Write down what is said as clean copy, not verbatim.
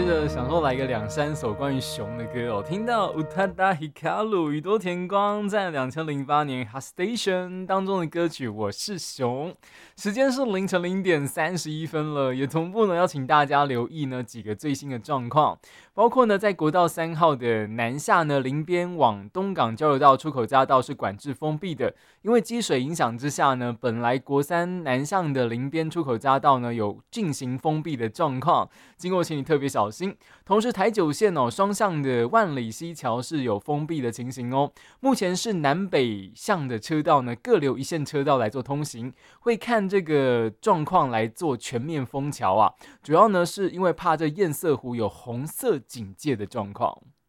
接着想说来个2、3首关于熊的歌哦。听到 Utada Hikaru 宇多田光在2008年 Hot Station 当中的歌曲《我是熊》，时间是凌晨0点31分了，也同步呢要请大家留意呢几个最新的状况，包括呢在国道3号的南下呢林边往东港交流道出口匝道是管制封闭的，因为积水影响之下呢，本来国三南向的林边出口匝道呢有进行封闭的状况，经过请你特别小心。同时台九线双向的万里溪桥是有封闭的情形哦。目前是南北向的车道呢各留一线车道来做通行，会看这个状况来做全面封桥啊。主要呢是因为怕这堰塞湖有红色警戒的状况。